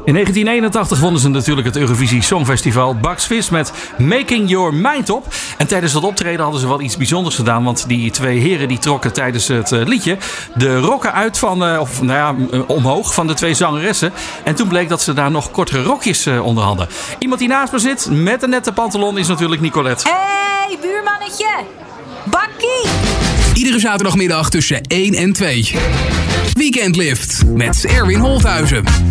In 1981 wonnen ze natuurlijk het Eurovisie Songfestival Bucks Fizz met Making Your Mind Up. En tijdens dat optreden hadden ze wel iets bijzonders gedaan. Want die twee heren die trokken tijdens het liedje de rokken uit omhoog van de twee zangeressen. En toen bleek dat ze daar nog kortere rokjes onder hadden. Iemand die naast me zit met een nette pantalon is natuurlijk Nicolette. Hey, buurmannetje! Bakkie! Iedere zaterdagmiddag tussen 1 en 2. Weekend Lift met Erwin Holthuizen.